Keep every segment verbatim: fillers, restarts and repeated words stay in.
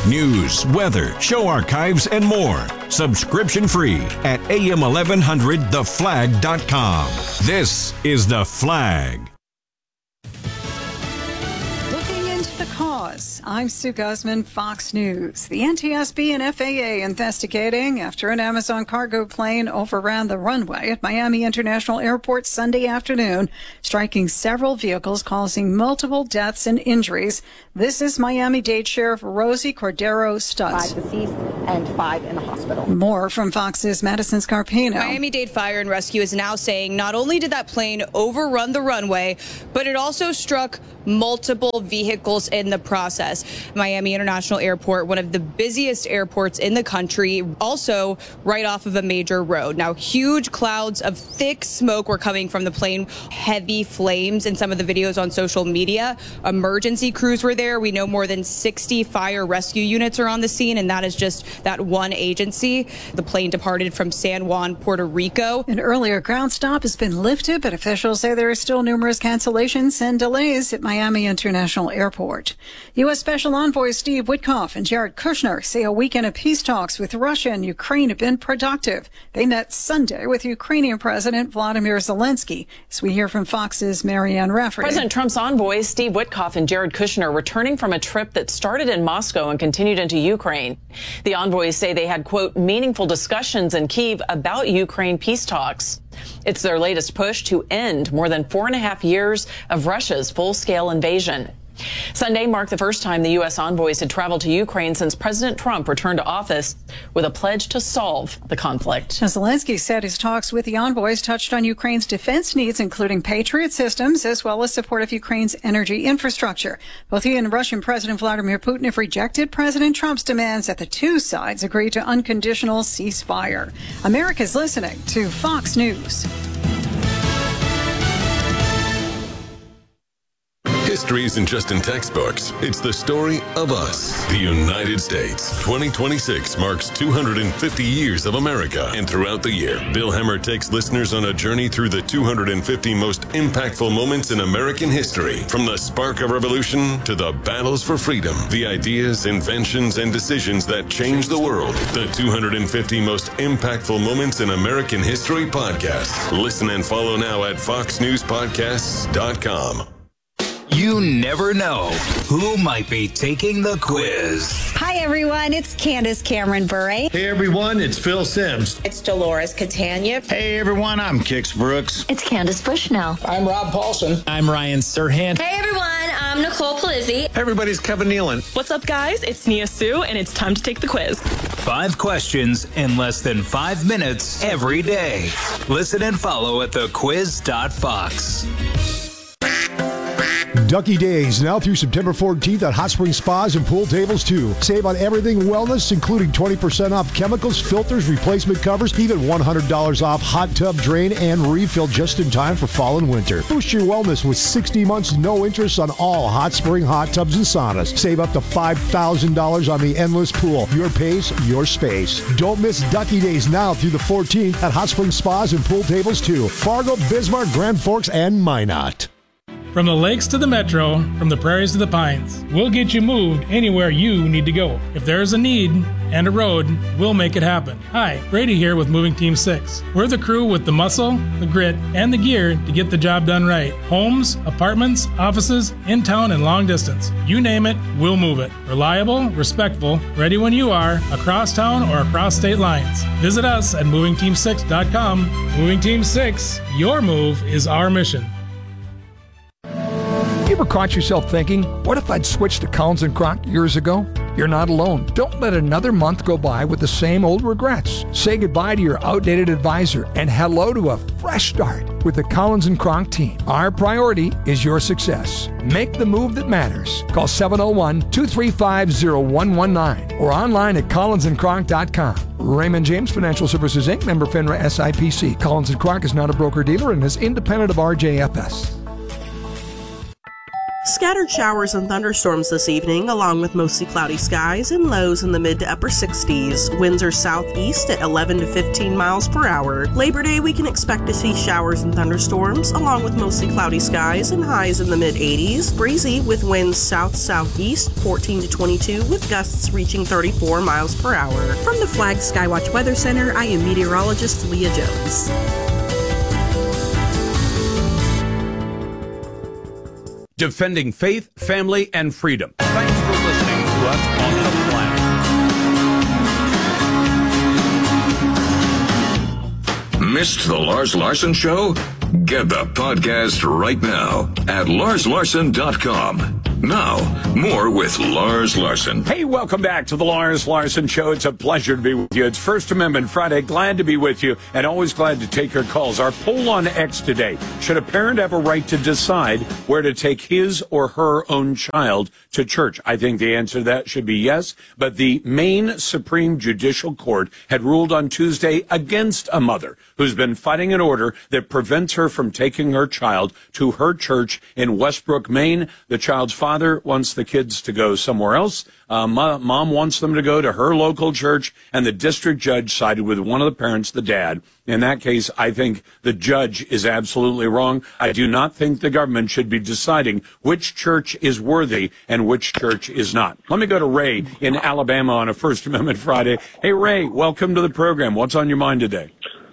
News, weather, show archives, and more. Subscription free at A M eleven hundred the flag dot com. This is The Flag. Cause. I'm Sue Guzman, Fox News. The N T S B and F A A investigating after an Amazon cargo plane overran the runway at Miami International Airport Sunday afternoon, striking several vehicles, causing multiple deaths and injuries. This is Miami-Dade Sheriff Rosie Cordero Stutz. Five deceased and five in the hospital. More from Fox's Madison Scarpino. Miami-Dade Fire and Rescue is now saying not only did that plane overrun the runway, but it also struck multiple vehicles in the process. Miami International Airport, one of the busiest airports in the country, also right off of a major road. Now, huge clouds of thick smoke were coming from the plane, heavy flames in some of the videos on social media. Emergency crews were there. We know more than sixty fire rescue units are on the scene, and that is just that one agency. The plane departed from San Juan, Puerto Rico. An earlier ground stop has been lifted, but officials say there are still numerous cancellations and delays at Miami International Airport. U S. Special Envoys Steve Witkoff and Jared Kushner say a weekend of peace talks with Russia and Ukraine have been productive. They met Sunday with Ukrainian President Vladimir Zelensky. As we hear from Fox's Marianne Rafferty. President Trump's envoys Steve Witkoff and Jared Kushner returning from a trip that started in Moscow and continued into Ukraine. The envoys say they had, quote, meaningful discussions in Kyiv about Ukraine peace talks. It's their latest push to end more than four and a half years of Russia's full-scale invasion. Sunday marked the first time the U S envoys had traveled to Ukraine since President Trump returned to office with a pledge to solve the conflict. Zelensky said his talks with the envoys touched on Ukraine's defense needs, including Patriot systems, as well as support of Ukraine's energy infrastructure. Both he and Russian President Vladimir Putin have rejected President Trump's demands that the two sides agree to unconditional ceasefire. America's listening to Fox News. History isn't just in textbooks. It's the story of us, the United States. twenty twenty-six marks two hundred fifty years of America. And throughout the year, Bill Hemmer takes listeners on a journey through the two hundred fifty most impactful moments in American history. From the spark of revolution to the battles for freedom, the ideas, inventions, and decisions that changed the world. The two hundred fifty most impactful moments in American history podcast. Listen and follow now at fox news podcasts dot com. You never know who might be taking the quiz. Hi, everyone. It's Candace Cameron Bure. Hey, everyone. It's Phil Sims. It's Dolores Catania. Hey, everyone. I'm Kix Brooks. It's Candace Bushnell. I'm Rob Paulson. I'm Ryan Serhant. Hey, everyone. I'm Nicole Palizzi. Hey, everybody. It's Kevin Nealon. What's up, guys? It's Nia Sue, and it's time to take the quiz. Five questions in less than five minutes every day. Listen and follow at the quiz dot fox. Ducky Days, now through September fourteenth at Hot Spring Spas and Pool Tables, too. Save on everything wellness, including twenty percent off chemicals, filters, replacement covers, even one hundred dollars off hot tub drain and refill just in time for fall and winter. Boost your wellness with sixty months no interest on all Hot Spring hot tubs and saunas. Save up to five thousand dollars on the Endless Pool. Your pace, your space. Don't miss Ducky Days now through the fourteenth at Hot Spring Spas and Pool Tables, too. Fargo, Bismarck, Grand Forks, and Minot. From the lakes to the metro, from the prairies to the pines, we'll get you moved anywhere you need to go. If there's a need and a road, we'll make it happen. Hi, Brady here with Moving Team six. We're the crew with the muscle, the grit, and the gear to get the job done right. Homes, apartments, offices, in town and long distance. You name it, we'll move it. Reliable, respectful, ready when you are, across town or across state lines. Visit us at moving team six dot com. Moving Team six, your move is our mission. You ever caught yourself thinking, what if I'd switched to Collins and Cronk years ago? You're not alone. Don't let another month go by with the same old regrets. Say goodbye to your outdated advisor and hello to a fresh start with the Collins and Cronk team. Our priority is your success. Make the move that matters. Call seven oh one, two three five, oh one one nine or online at collins and cronk dot com. Raymond James Financial Services, Incorporated, member FINRA S I P C. Collins and Cronk is not a broker-dealer and is independent of R J F S. Scattered showers and thunderstorms this evening, along with mostly cloudy skies and lows in the mid to upper sixties. Winds are southeast at eleven to fifteen miles per hour. Labor Day, we can expect to see showers and thunderstorms, along with mostly cloudy skies and highs in the mid eighties. Breezy with winds south-southeast, fourteen to twenty-two, with gusts reaching thirty-four miles per hour. From the Flag Skywatch Weather Center, I am meteorologist Leah Jones. Defending faith, family, and freedom. Thanks for listening to us on The Flag. Missed the Lars Larson Show? Get the podcast right now at lars larson dot com. Now, more with Lars Larson. Hey, welcome back to the Lars Larson Show. It's a pleasure to be with you. It's First Amendment Friday. Glad to be with you and always glad to take your calls. Our poll on X today. Should a parent have a right to decide where to take his or her own child to church? I think the answer to that should be yes. But the Maine Supreme Judicial Court had ruled on Tuesday against a mother who's been fighting an order that prevents her from taking her child to her church in Westbrook, Maine. The child's father wants the kids to go somewhere else. Uh, mom wants them to go to her local church, and the district judge sided with one of the parents, the dad. In that case, I think the judge is absolutely wrong. I do not think the government should be deciding which church is worthy and which church is not. Let me go to Ray in Alabama on a First Amendment Friday. Hey, Ray, welcome to the program. What's on your mind today?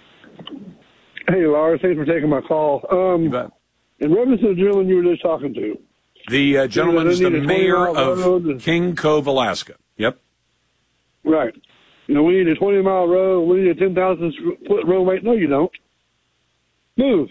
Hey, Lars, thanks for taking my call. Um, in reference to the gentleman you were just talking to, The uh, gentleman is the mayor of King Cove, Alaska. Yep. Right. You know, we need a twenty-mile road. We need a ten thousand foot roadway. No, you don't. Move.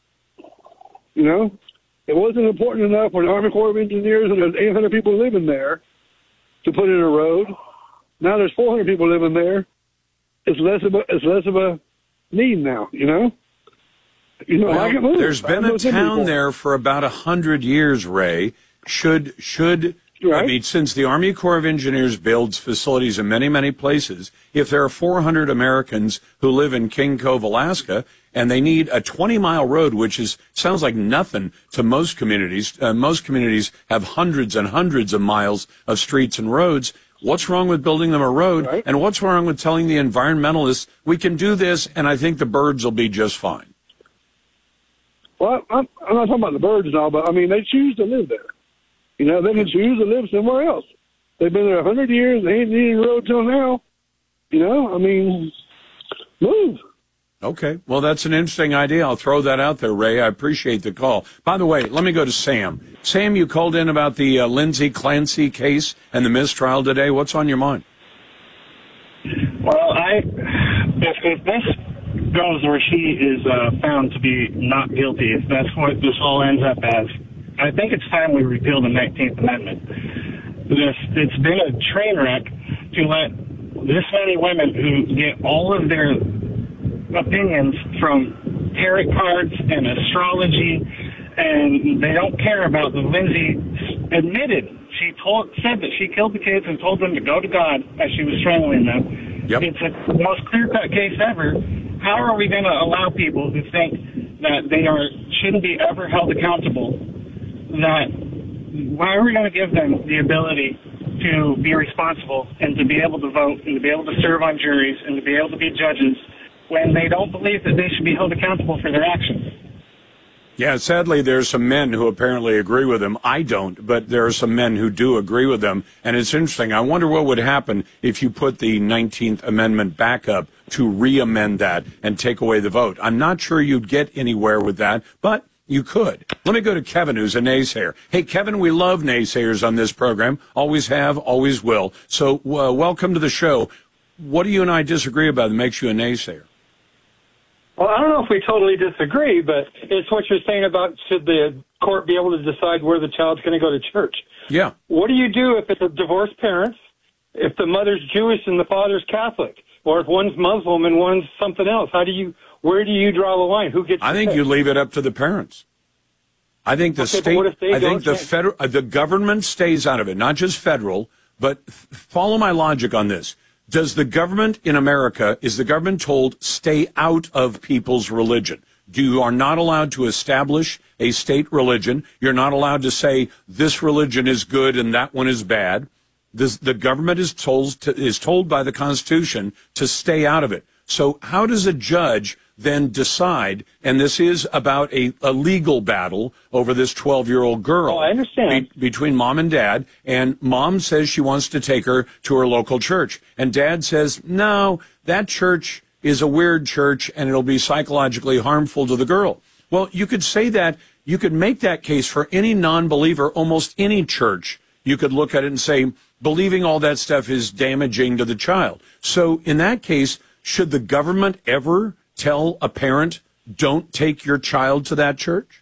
You know? It wasn't important enough for the Army Corps of Engineers and there's eight hundred people living there to put in a road. Now there's four hundred people living there. It's less of a, it's less of a need now, you know? You know, well, I can move. There's been a town there for about a hundred years, Ray. Should, should, right. I mean, since the Army Corps of Engineers builds facilities in many, many places, if there are four hundred Americans who live in King Cove, Alaska, and they need a twenty mile road, which is, sounds like nothing to most communities. Uh, most communities have hundreds and hundreds of miles of streets and roads. What's wrong with building them a road? Right. And what's wrong with telling the environmentalists, we can do this, and I think the birds will be just fine? Well, I'm, I'm not talking about the birds and all, but, I mean, they choose to live there. You know, they can choose to live somewhere else. They've been there a hundred years. They ain't needing a road till now. You know, I mean, move. Okay. Well, that's an interesting idea. I'll throw that out there, Ray. I appreciate the call. By the way, let me go to Sam. Sam, you called in about the uh, Lindsay Clancy case and the mistrial today. What's on your mind? Well, I, if, if this goes where she is uh, found to be not guilty, if that's what this all ends up as, I think it's time we repeal the nineteenth Amendment. This, it's been a train wreck to let this many women who get all of their opinions from tarot cards and astrology, and they don't care about the Lindsay admitted. She told, said that she killed the kids and told them to go to God as she was strangling them. Yep. It's the most clear-cut case ever. How are we going to allow people who think that they are shouldn't be ever held accountable? That why are we going to give them the ability to be responsible and to be able to vote and to be able to serve on juries and to be able to be judges when they don't believe that they should be held accountable for their actions? Yeah, sadly, there's some men who apparently agree with him. I don't, but there are some men who do agree with them. And it's interesting. I wonder what would happen if you put the nineteenth Amendment back up to re-amend that and take away the vote. I'm not sure you'd get anywhere with that, but you could. Let me go to Kevin, who's a naysayer. Hey, Kevin, we love naysayers on this program. Always have, always will. So uh, welcome to the show. What do you and I disagree about that makes you a naysayer? Well, I don't know if we totally disagree, but it's what you're saying about should the court be able to decide where the child's going to go to church. Yeah. What do you do if it's a divorced parents, if the mother's Jewish and the father's Catholic, or if one's Muslim and one's something else? How do you, where do you draw the line? Who gets I think you leave it up to the parents. I think the okay, state, I think the change? federal, uh, the government stays out of it, not just federal, but f- follow my logic on this. Does the government in America, is the government told, stay out of people's religion? You are not allowed to establish a state religion. You're not allowed to say this religion is good and that one is bad. This, the government is told to, is told by the Constitution to stay out of it. So how does a judge then decide, and this is about a, a legal battle over this twelve-year-old girl. Oh, I understand. Be, between mom and dad, and mom says she wants to take her to her local church, and dad says, no, that church is a weird church, and it'll be psychologically harmful to the girl. Well, you could say that, you could make that case for any non-believer, almost any church. You could look at it and say, believing all that stuff is damaging to the child. So in that case, should the government ever tell a parent, don't take your child to that church?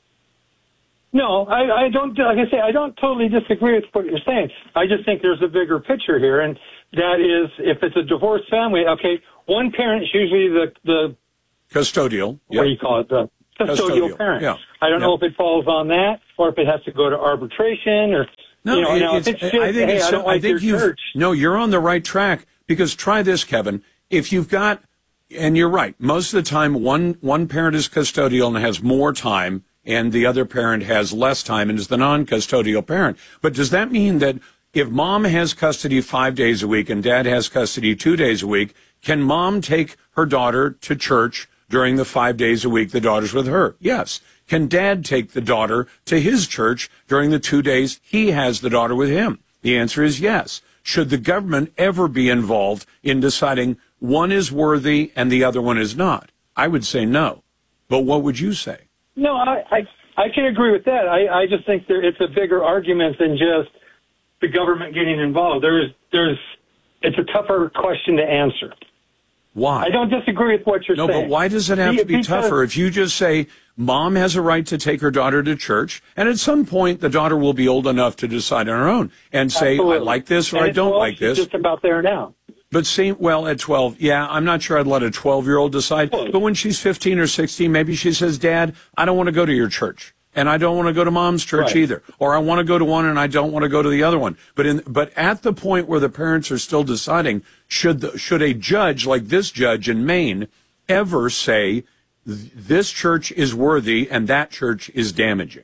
No, I, I don't, like I say, I don't totally disagree with what you're saying. I just think there's a bigger picture here, and that is, if it's a divorced family, okay, one parent is usually the, the custodial. What yep. do you call it? The custodial, custodial. parent. Yeah. I don't yep. know if it falls on that, or if it has to go to arbitration, or, no, you know, it, now, it's, if it's just, I think hey, it's, I don't I like think your church. No, you're on the right track, because try this, Kevin. If you've got, and you're right, most of the time one, one parent is custodial and has more time, and the other parent has less time and is the non-custodial parent. But does that mean that if mom has custody five days a week and dad has custody two days a week, can mom take her daughter to church during the five days a week the daughter's with her? Yes. Can dad take the daughter to his church during the two days he has the daughter with him? The answer is yes. Should the government ever be involved in deciding one is worthy and the other one is not? I would say no. But what would you say? No, I, I, I can agree with that. I, I just think there, it's a bigger argument than just the government getting involved. There's, there's, it's a tougher question to answer. Why? I don't disagree with what you're no, saying. No, but why does it have Be, to be because, tougher? If you just say mom has a right to take her daughter to church, and at some point the daughter will be old enough to decide on her own and say, absolutely. I like this or and I don't twelve, like this. She's just about there now. But see, well, at twelve, yeah, I'm not sure I'd let a twelve-year-old decide. But when she's fifteen or sixteen, maybe she says, Dad, I don't want to go to your church. And I don't want to go to mom's church right. either. Or I want to go to one and I don't want to go to the other one. But in, but at the point where the parents are still deciding, should the, should a judge like this judge in Maine ever say, this church is worthy and that church is damaging?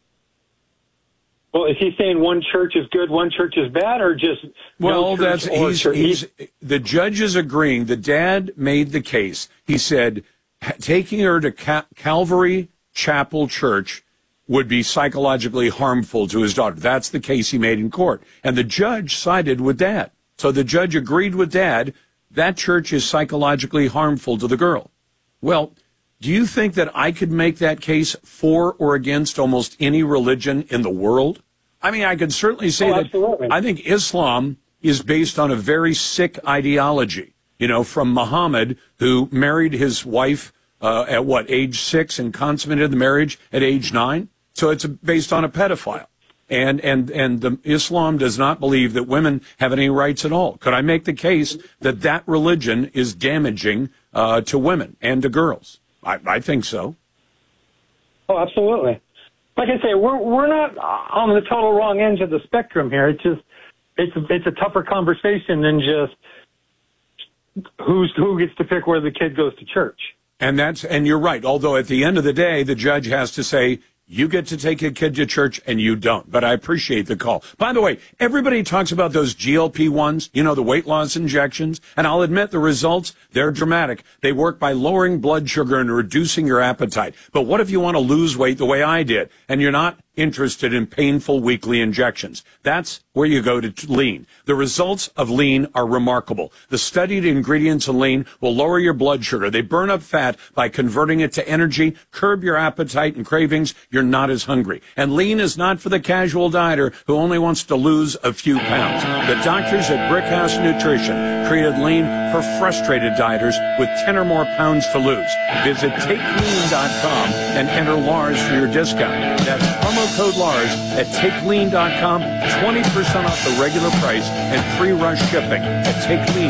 Well, is he saying one church is good, one church is bad, or just well? No church that's he's, church? he's the judge is agreeing. The dad made the case. He said taking her to Cal- Calvary Chapel Church would be psychologically harmful to his daughter. That's the case he made in court, and the judge sided with dad. So the judge agreed with dad. That church is psychologically harmful to the girl. Well, do you think that I could make that case for or against almost any religion in the world? I mean, I could certainly say oh, that absolutely. I think Islam is based on a very sick ideology, you know, from Muhammad, who married his wife uh, at what, age six, and consummated the marriage at age nine? So it's based on a pedophile. And, and, and the Islam does not believe that women have any rights at all. Could I make the case that that religion is damaging uh, to women and to girls? I, I think so. Oh, absolutely. Like I say, we're we're not on the total wrong ends of the spectrum here. It's just it's it's a tougher conversation than just who's who gets to pick where the kid goes to church. And that's and you're right. Although at the end of the day, the judge has to say, you get to take a kid to church and you don't. But I appreciate the call. By the way, everybody talks about those G L P ones, you know, the weight loss injections. And I'll admit the results, they're dramatic. They work by lowering blood sugar and reducing your appetite. But what if you want to lose weight the way I did and you're not interested in painful weekly injections? That's where you go to lean. The results of lean are remarkable. The studied ingredients in lean will lower your blood sugar. They burn up fat by converting it to energy, curb your appetite and cravings. You're not as hungry. And lean is not for the casual dieter who only wants to lose a few pounds. The doctors at Brickhouse Nutrition created lean for frustrated dieters with ten or more pounds to lose. Visit take lean dot com and enter Lars for your discount. That's promo code Lars at take lean dot com, twenty percent off the regular price and free rush shipping at take lean